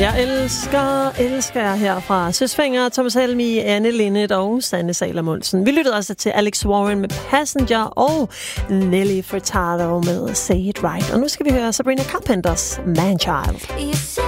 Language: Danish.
Jeg elsker jer her fra Søsfinger, Thomas Helmi, Anne Linnet og Sanne Salomonsen. Vi lyttede også til Alex Warren med Passenger og Nelly Furtado med Say It Right. Og nu skal vi høre Sabrina Carpenters Man Child.